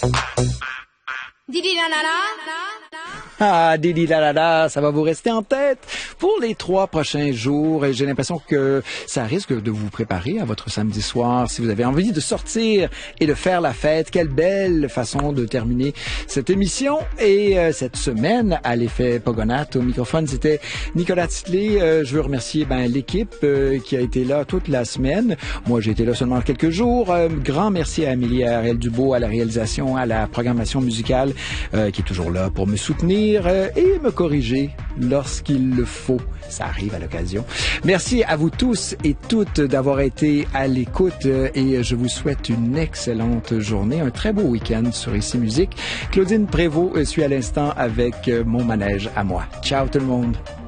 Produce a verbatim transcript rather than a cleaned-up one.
Didi la la la. Ah, Didi la la la, ça va vous rester en tête pour les trois prochains jours et j'ai l'impression que ça risque de vous préparer à votre samedi soir si vous avez envie de sortir et de faire la fête. Quelle belle façon de terminer cette émission et euh, cette semaine à l'effet Pogonat. Au microphone, c'était Nicolas Titley. Euh, je veux remercier ben, l'équipe euh, qui a été là toute la semaine. Moi, j'ai été là seulement quelques jours. Euh, grand merci à Amélie Ariel-Dubois à la réalisation, à la programmation musicale euh, qui est toujours là pour me soutenir et me corriger lorsqu'il le faut. Ça arrive à l'occasion. Merci à vous tous et toutes d'avoir été à l'écoute et je vous souhaite une excellente journée, un très beau week-end sur Ici Musique. Claudine Prévost suit à l'instant avec mon manège à moi. Ciao tout le monde.